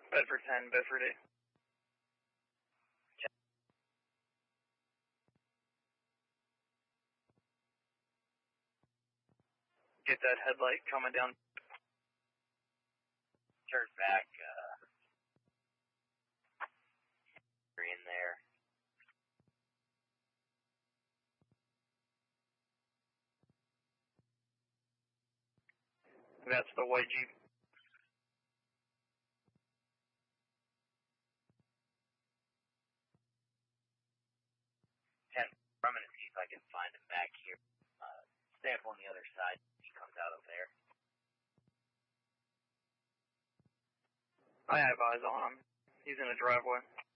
Bedford 10, Bedford 8. Get that headlight coming down. Turn back, in there. That's the white Jeep. 10, I'm going to see if I can find him back here. Stay up on the other side. He comes out of there. I have eyes on him. He's in the driveway.